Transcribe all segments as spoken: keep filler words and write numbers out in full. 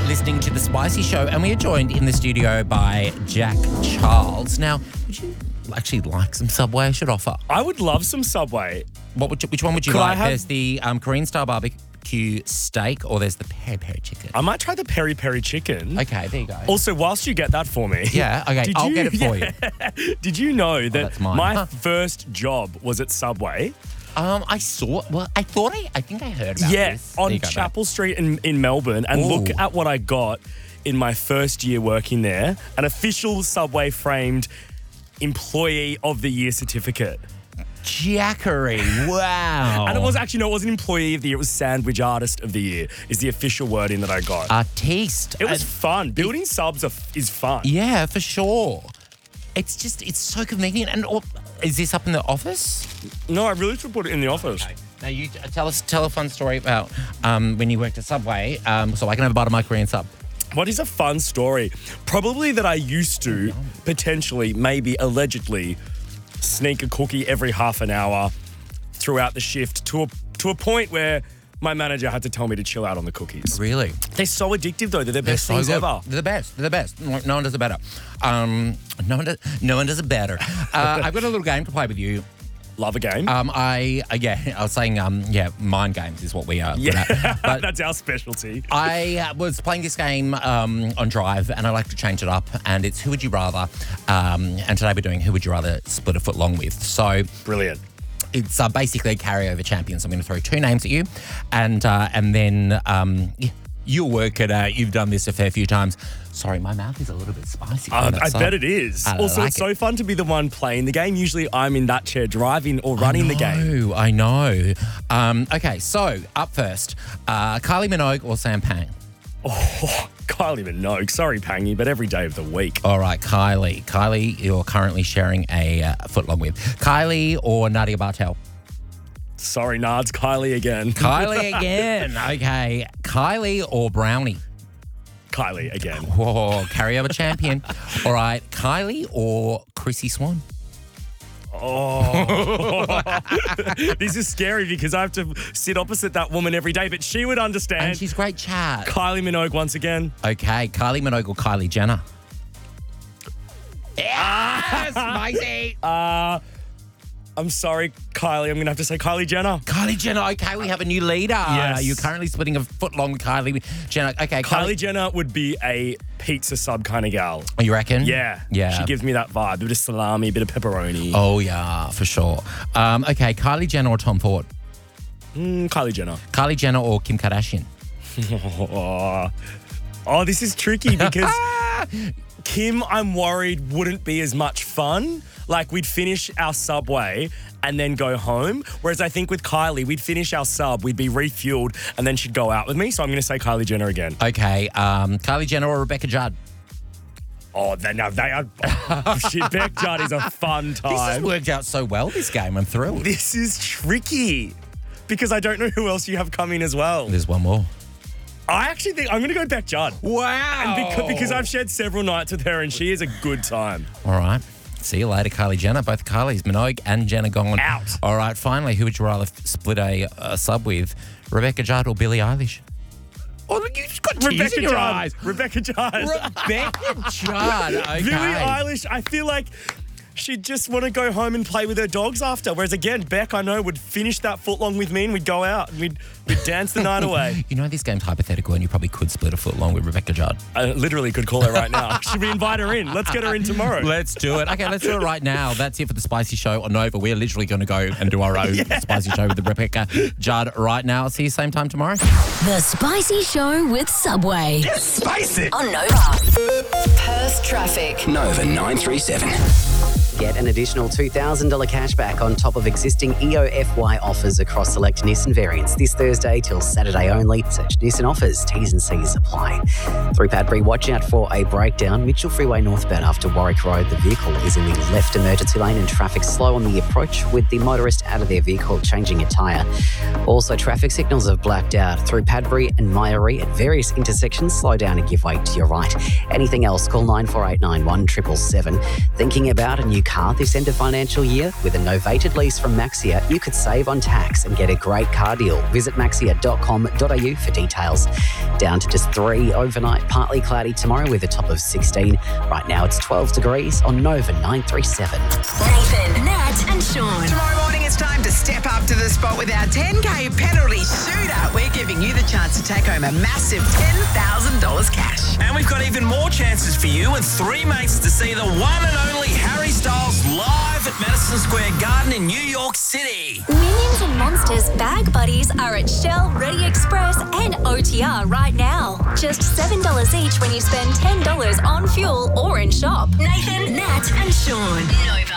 listening to The Spicy Show, and we are joined in the studio by Jack Charles. Now, would you actually like some Subway? I should offer. I would love some Subway. What would you, which one would you Could I like? have- There's the um, Korean style barbecue steak, or there's the peri peri chicken. I might try the peri peri chicken. Okay, there you go. Also, whilst you get that for me. Yeah, okay, did I'll you- get it for yeah. Did you know that that's mine. my Huh. first job was at Subway? Um, I saw. Well, I thought I. I think I heard about Yeah, this. There on you go, babe. Chapel Street in, in Melbourne. And look Ooh. at what I got in my first year working there. An official Subway framed Employee of the Year certificate. Jackery. Wow. And it was actually, no, it wasn't Employee of the Year. It was Sandwich Artist of the Year is the official wording that I got. Artiste. it was Uh, fun. Building subs are, is fun. Yeah, for sure. It's just, it's so convenient. And oh, is this up in the office? No, I really should put it in the office. Now, you uh, tell us, tell a fun story about um, when you worked at Subway, um, so I can have a bite of my Korean sub. What is a fun story? Probably that I used to, potentially, maybe, allegedly, sneak a cookie every half an hour throughout the shift to a to a point where my manager had to tell me to chill out on the cookies. Really? They're so addictive, though. They're the They're best so things good. ever. They're the best. They're the best. No, no one does it better. Um, no one does. No one does it better. Uh, I've got a little game to play with you. Love a game. Um, I uh, yeah, I was saying um, yeah, mind games is what we are. yeah, Good at. But that's our specialty. I uh, was playing this game um, on Drive, and I like to change it up. And it's Who Would You Rather? Um, and today we're doing Who Would You Rather Split a Foot Long With. So Brilliant. it's uh, basically a carryover champion. So I'm going to throw two names at you, and uh, and then um, yeah, you'll work it out. You've done this a fair few times. Sorry, my mouth is a little bit spicy. Uh, on that I side. bet it is. I also, like it's it. so fun to be the one playing the game. Usually I'm in that chair driving or running the game. Oh, I know. Um, okay, so up first, uh, Kylie Minogue or Sam Pang? Oh, Kylie Minogue. Sorry, Pangy, but every day of the week. All right, Kylie. Kylie, you're currently sharing a uh, foot long with. Kylie or Nadia Bartel? Sorry, Nards. Kylie again. Kylie again. Okay. Kylie or Brownie? Kylie again. Whoa, carryover champion. All right, Kylie or Chrissy Swan? Oh, this is scary because I have to sit opposite that woman every day, but she would understand. And she's great chat. Kylie Minogue once again. Okay, Kylie Minogue or Kylie Jenner? Yes, spicy. Uh, I'm sorry, Kylie. I'm going to have to say Kylie Jenner. Kylie Jenner. Okay, we have a new leader. Yes. You're currently splitting a foot long with Kylie Jenner. Okay, Kylie Kylie. Jenner would be a pizza sub kind of gal. You reckon? Yeah. Yeah. She gives me that vibe. A bit of salami, a bit of pepperoni. Oh, yeah, for sure. Um, okay, Kylie Jenner or Tom Ford? Mm, Kylie Jenner. Kylie Jenner or Kim Kardashian? Oh, oh, this is tricky because Kim, I'm worried, wouldn't be as much fun. Like, we'd finish our Subway and then go home. Whereas I think with Kylie, we'd finish our sub, we'd be refueled, and then she'd go out with me. So I'm going to say Kylie Jenner again. Okay, um, Kylie Jenner or Rebecca Judd? Oh, they, no, they are. Oh, shit, Beck Judd is a fun This has time. worked out so well, this game. I'm thrilled. This is tricky because I don't know who else you have coming as well. There's one more. I actually think I'm going to go Beck Judd. Wow. And because, because I've shared several nights with her and she is a good time. All right. See you later, Kylie Jenner. Both Kylies, Minogue and Jenner gone. Out. All right, finally, who would you rather split a, a sub with, Rebecca Judd or Billie Eilish? Oh, look, you just got tears Rebecca in your Judd. eyes. Rebecca Judd. Rebecca Judd. Okay. Billie Eilish, I feel like she'd just want to go home and play with her dogs after. Whereas again, Beck, I know, would finish that footlong with me and we'd go out and we'd, we'd dance the night away. You know this game's hypothetical and you probably could split a foot long with Rebecca Judd. I literally could call her right now. Should we invite her in? Let's get her in tomorrow. Let's do it. Okay, let's do it right now. That's it for the Spicy Show on Nova. We're literally going to go and do our own yeah. Spicy Show with Rebecca Judd right now. See you same time tomorrow. The Spicy Show with Subway. Get spicy. On Nova. Perth traffic. Nova nine three seven. Get an additional two thousand dollars cashback on top of existing E O F Y offers across select Nissan variants this Thursday till Saturday only. Search Nissan offers, T's and C's apply. Through Padbury, watch out for a breakdown. Mitchell Freeway northbound after Warwick Road. The vehicle is in the left emergency lane and traffic slow on the approach with the motorist out of their vehicle changing a tyre. Also, traffic signals have blacked out through Padbury and Myrie at various intersections. Slow down and give way to your right. Anything else, call nine four eight nine one seven seven seven. Thinking about a new car this end of financial year? With a novated lease from Maxia, you could save on tax and get a great car deal. Visit maxia dot com dot a u for details. Down to just three overnight, partly cloudy tomorrow with a top of sixteen. Right now it's twelve degrees on Nova nine three seven. Nathan, Nat and Sean. Tomorrow morning it's time to step up to the spot with our ten K penalty shooter. We're giving you the chance to take home a massive ten thousand dollars cash. And we've got even more chances for you and three mates to see the one and only Harry Styles live at Madison Square Garden in New York City. Minions and Monsters Bag Buddies are at Shell, Ready Express and O T R right now. Just seven dollars each when you spend ten dollars on fuel or in shop. Nathan, Nat and Sean. Nova.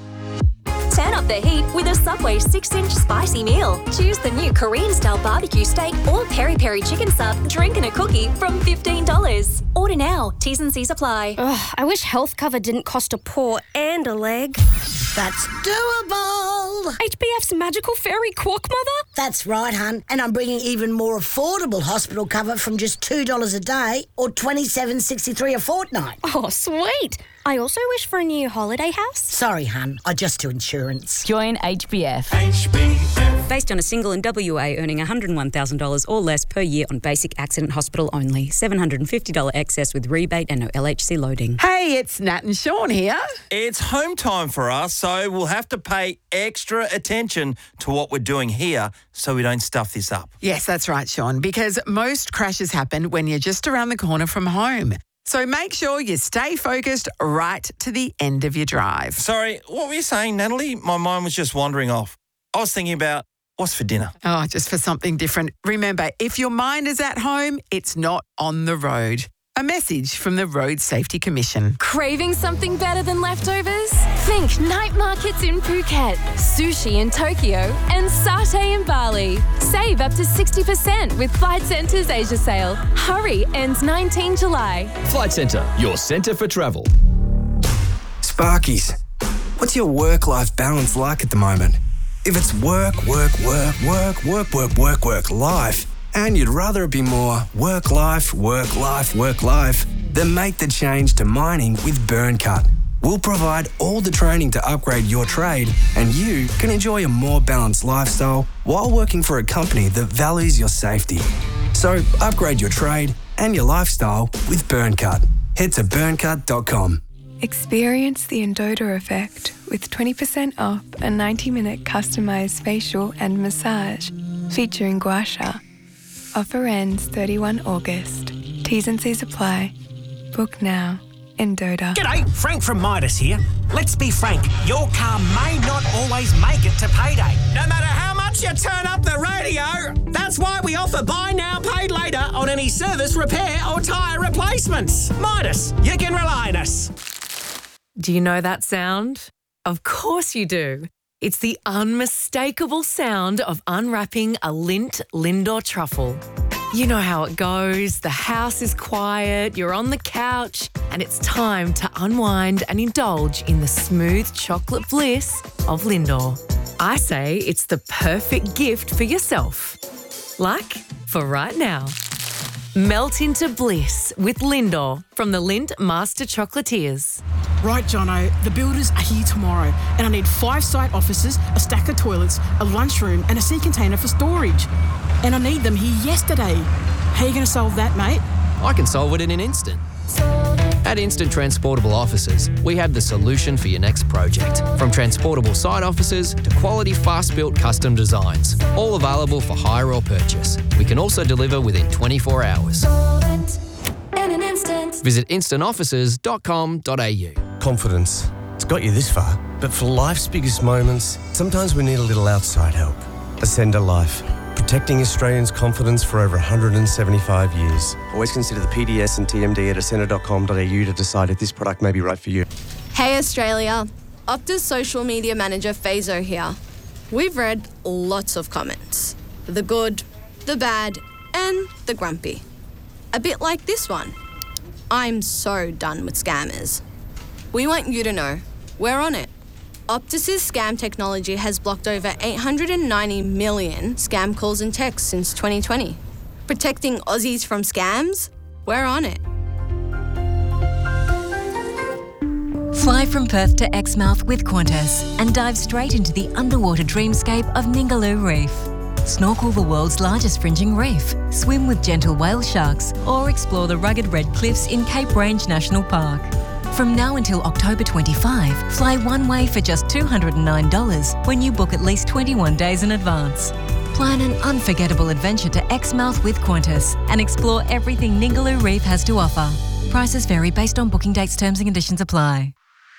Turn up the heat with a Subway six inch spicy meal. Choose the new Korean-style barbecue steak or peri-peri chicken sub, drink and a cookie from fifteen dollars. Order now. T's and C's apply. Ugh, I wish health cover didn't cost a paw and a leg. That's doable. H B F's magical fairy quack mother? That's right, hun. And I'm bringing even more affordable hospital cover from just two dollars a day or twenty-seven dollars and sixty-three cents a fortnight. Oh, sweet. I also wish for a new holiday house. Sorry, hun. I just do insurance. Join H B F. H B F. Based on a single in W A earning one hundred one thousand dollars or less per year on basic accident hospital only. seven hundred fifty dollars excess with rebate and no L H C loading. Hey, it's Nat and Sean here. It's home time for us, so we'll have to pay extra attention to what we're doing here so we don't stuff this up. Yes, that's right, Sean, because most crashes happen when you're just around the corner from home. So make sure you stay focused right to the end of your drive. Sorry, what were you saying, Natalie? My mind was just wandering off. I was thinking about what's for dinner. Oh, just for something different. Remember, if your mind is at home, it's not on the road. A message from the Road Safety Commission. Craving something better than leftovers? Think night markets in Phuket, sushi in Tokyo, and satay in Bali. Save up to sixty percent with Flight Centre's Asia sale. Hurry, ends nineteenth July. Flight Centre, your centre for travel. Sparkies, what's your work-life balance like at the moment? If it's work, work, work, work, work, work, work, work, life, and you'd rather it be more work, life, work, life, work, life, then make the change to mining with BurnCut. We'll provide all the training to upgrade your trade, and you can enjoy a more balanced lifestyle while working for a company that values your safety. So upgrade your trade and your lifestyle with BurnCut. Head to burn cut dot com. Experience the Endota effect with twenty percent off a ninety minute customised facial and massage featuring gua sha. Offer ends thirty-first of August. T's and C's apply. Book now. Endota. G'day, Frank from Midas here. Let's be frank, your car may not always make it to payday. No matter how much you turn up the radio, that's why we offer buy now, paid later on any service, repair or tyre replacements. Midas, you can rely on us. Do you know that sound? Of course you do. It's the unmistakable sound of unwrapping a Lindt Lindor truffle. You know how it goes. The house is quiet, you're on the couch, and it's time to unwind and indulge in the smooth chocolate bliss of Lindor. I say it's the perfect gift for yourself. Like for right now. Melt into bliss with Lindor from the Lindt Master Chocolatiers. Right, Jono, the builders are here tomorrow and I need five site offices, a stack of toilets, a lunchroom and a sea container for storage. And I need them here yesterday. How are you going to solve that, mate? I can solve it in an instant. At Instant Transportable Offices, we have the solution for your next project. From transportable site offices to quality fast-built custom designs, all available for hire or purchase. We can also deliver within twenty-four hours. Visit instant offices dot com dot a u. Confidence. It's got you this far, but for life's biggest moments, sometimes we need a little outside help. Ascender Life. Protecting Australians' confidence for over one hundred seventy-five years. Always consider the P D S and T M D at ascender dot com dot a u to decide if this product may be right for you. Hey Australia, Optus social media manager Fazo here. We've read lots of comments. The good, the bad, and the grumpy. A bit like this one. I'm so done with scammers. We want you to know, we're on it. Optus's scam technology has blocked over eight hundred ninety million scam calls and texts since twenty twenty. Protecting Aussies from scams? We're on it. Fly from Perth to Exmouth with Qantas and dive straight into the underwater dreamscape of Ningaloo Reef. Snorkel the world's largest fringing reef, swim with gentle whale sharks, or explore the rugged red cliffs in Cape Range National Park. From now until October twenty-fifth, fly one way for just two hundred nine dollars when you book at least twenty-one days in advance. Plan an unforgettable adventure to Exmouth with Qantas and explore everything Ningaloo Reef has to offer. Prices vary based on booking dates, terms and conditions apply.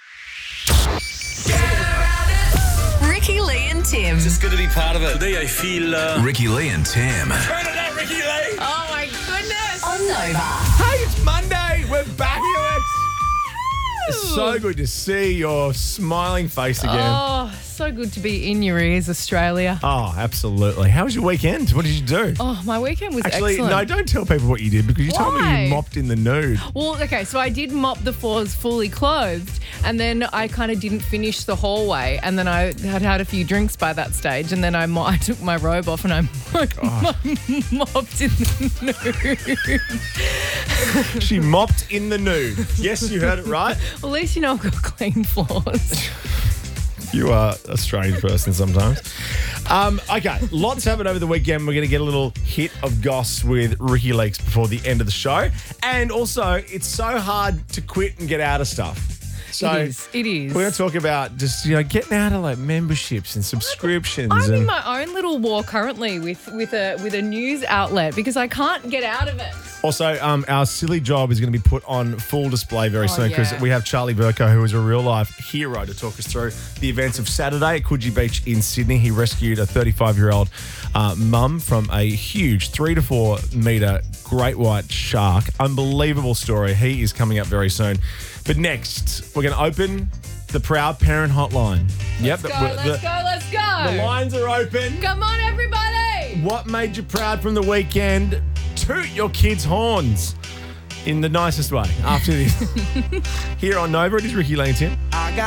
Ricky Lee and Tim. It's just good to be part of it. Today I feel... Uh... Ricky Lee and Tim. Turn it up, Ricky Lee! Oh my goodness. On Nova. Hey, it's Monday. We're back, Alex. It's so good to see your smiling face again. Oh, so good to be in your ears, Australia. Oh, absolutely. How was your weekend? What did you do? Oh, my weekend was Actually, excellent. no, don't tell people what you did because you told me Why? you mopped in the nude. Well, okay, so I did mop the floors fully clothed, and then I kind of didn't finish the hallway, and then I had had a few drinks by that stage, and then I, mo- I took my robe off and I Oh. mopped in the nude. She mopped in the nude. Yes, you heard it right. Well, at least you know I've got clean floors. You are a strange person sometimes. Um, okay, lots happened over the weekend. We're going to get a little hit of goss with Ricky Leaks before the end of the show. And also, it's so hard to quit and get out of stuff. So It is. It is. We're going to talk about just, you know, getting out of like memberships and subscriptions. I'm and in my own little war currently with, with a with a news outlet because I can't get out of it. Also, um, our silly job is going to be put on full display very Oh, soon because yeah. we have Charlie Verco, who is a real-life hero, to talk us through the events of Saturday at Coogee Beach in Sydney. He rescued a thirty-five-year-old uh, mum from a huge three to four metre great white shark. Unbelievable story. He is coming up very soon. But next, we're going to open the Proud Parent Hotline. Yep, Let's go, let's the, go, let's go. the lines are open. Come on, everybody. What made you proud from the weekend? Toot your kids' horns in the nicest way after this. Here on Nova, it is Ricky Lee and Tim. I got